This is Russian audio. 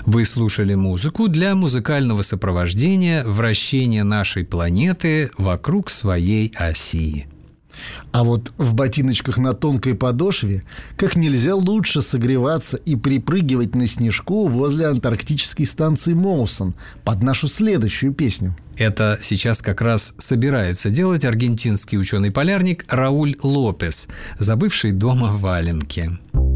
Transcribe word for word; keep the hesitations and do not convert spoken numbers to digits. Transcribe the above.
Вы слушали музыку для музыкального сопровождения вращения нашей планеты вокруг своей оси. А вот в ботиночках на тонкой подошве как нельзя лучше согреваться и припрыгивать на снежку возле антарктической станции Моусон под нашу следующую песню. Это сейчас как раз собирается делать аргентинский ученый-полярник Рауль Лопес, забывший дома валенки.